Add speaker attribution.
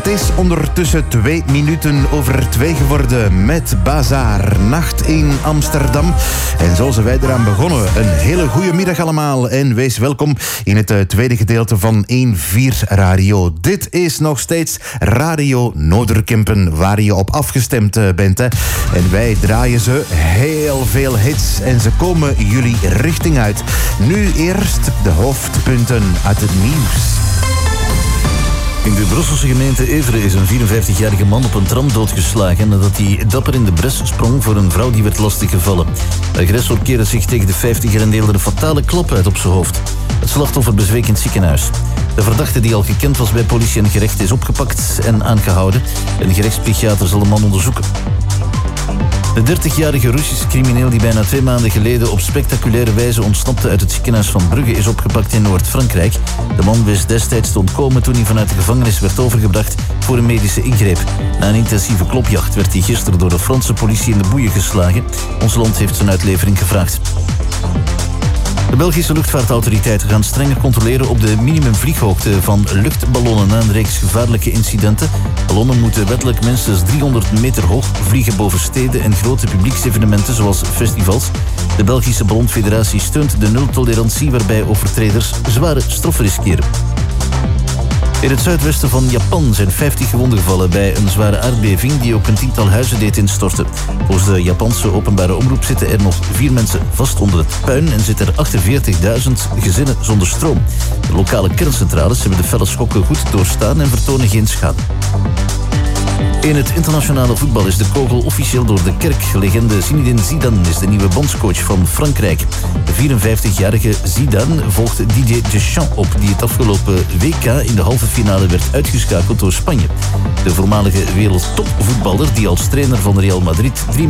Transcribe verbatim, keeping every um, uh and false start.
Speaker 1: is ondertussen twee minuten over twee geworden met Bazaar. Nacht in Amsterdam. En zo zijn wij eraan begonnen. Een hele goede middag allemaal en wees welkom in het uh, tweede gedeelte van één vier Radio. Dit is nog steeds Radio Noorderkempen, waar je op afgestemd uh, bent. Hè. En wij draaien ze heel veel hits en ze komen jullie richting uit. Nu eerst de hoofdpunten uit het nieuws.
Speaker 2: In de Brusselse gemeente Evere is een vierenvijftigjarige man op een tram doodgeslagen nadat hij dapper in de bres sprong voor een vrouw die werd lastiggevallen. De agressor keerde zich tegen de vijftiger en deelde een fatale klap uit op zijn hoofd. Het slachtoffer bezweek in het ziekenhuis. De verdachte, die al gekend was bij politie en gerecht, is opgepakt en aangehouden. Een gerechtspsychiater zal de man onderzoeken. De dertigjarige Russische crimineel die bijna twee maanden geleden op spectaculaire wijze ontsnapte uit het ziekenhuis van Brugge is opgepakt in Noord-Frankrijk. De man wist destijds te ontkomen toen hij vanuit de gevangenis werd overgebracht voor een medische ingreep. Na een intensieve klopjacht werd hij gisteren door de Franse politie in de boeien geslagen. Ons land heeft zijn uitlevering gevraagd. De Belgische luchtvaartautoriteiten gaan strenger controleren op de minimumvlieghoogte van luchtballonnen na een reeks gevaarlijke incidenten. Ballonnen moeten wettelijk minstens driehonderd meter hoog vliegen boven steden en grote publieksevenementen zoals festivals. De Belgische Ballonfederatie steunt de nultolerantie waarbij overtreders zware straffen riskeren. In het zuidwesten van Japan zijn vijftig gewonden gevallen bij een zware aardbeving die ook een tiental huizen deed instorten. Volgens de Japanse openbare omroep zitten er nog vier mensen vast onder het puin en zitten er achtenveertigduizend gezinnen zonder stroom. De lokale kerncentrales hebben de felle schokken goed doorstaan en vertonen geen schade. In het internationale voetbal is de kogel officieel door de kerk. Legende Zinedine Zidane is de nieuwe bondscoach van Frankrijk. De vierenvijftigjarige Zidane volgt Didier Deschamps op, die het afgelopen W K in de halve finale werd uitgeschakeld door Spanje. De voormalige wereldtopvoetballer, die als trainer van Real Madrid drie